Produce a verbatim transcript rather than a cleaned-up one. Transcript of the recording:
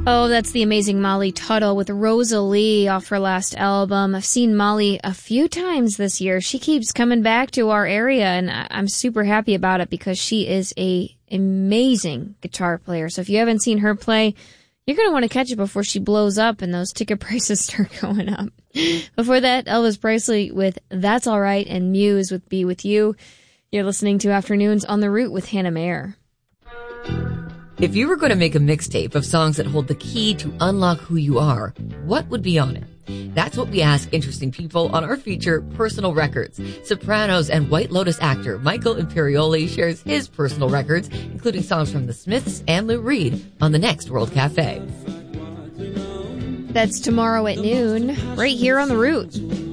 Oh, that's the amazing Molly Tuttle with Rosalie off her last album. I've seen Molly a few times this year. She keeps coming back to our area, and I'm super happy about it because she is a amazing guitar player. So if you haven't seen her play, you're going to want to catch it before she blows up and those ticket prices start going up. Before that, Elvis Presley with That's All Right and Muse with Be With You. You're listening to Afternoons on the Route with Hannah Mayer. If you were going to make a mixtape of songs that hold the key to unlock who you are, what would be on it? That's what we ask interesting people on our feature, Personal Records. Sopranos and White Lotus actor Michael Imperioli shares his personal records, including songs from The Smiths and Lou Reed, on the next World Cafe. That's tomorrow at noon, right here on The Route.